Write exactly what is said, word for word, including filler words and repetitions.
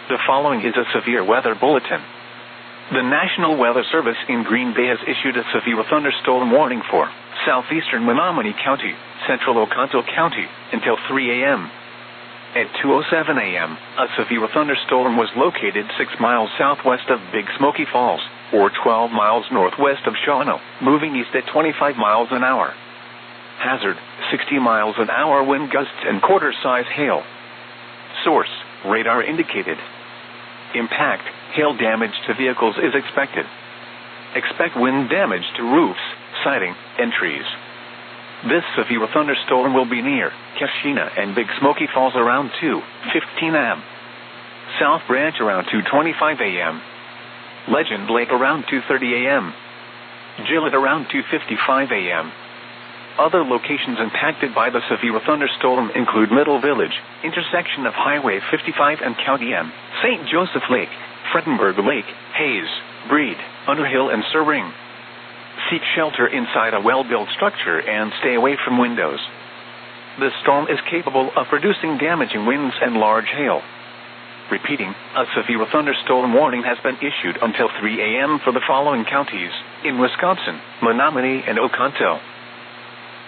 The following is a severe weather bulletin. The National Weather Service in Green Bay has issued a severe thunderstorm warning for southeastern Menominee County, central Oconto County, until three a.m. At two oh seven a.m., a severe thunderstorm was located six miles southwest of Big Smoky Falls, or twelve miles northwest of Shawano, moving east at twenty-five miles an hour. Hazard, sixty miles an hour wind gusts and quarter-size hail. Source, radar indicated. Impact, hail damage to vehicles is expected. Expect wind damage to roofs, siding, and trees. This severe thunderstorm will be near Keshena and Big Smoky Falls around two fifteen a.m. South Branch around two twenty-five a.m. Legend Lake around two thirty a.m. Gillett around two fifty-five a.m. Other locations impacted by the severe thunderstorm include Middle Village, intersection of Highway fifty-five and County M, Saint Joseph Lake, Frettenberg Lake, Hayes, Breed, Underhill, and Serring. Seek shelter inside a well-built structure and stay away from windows. This storm is capable of producing damaging winds and large hail. Repeating, a severe thunderstorm warning has been issued until three a.m. for the following counties in Wisconsin: Menominee and Oconto.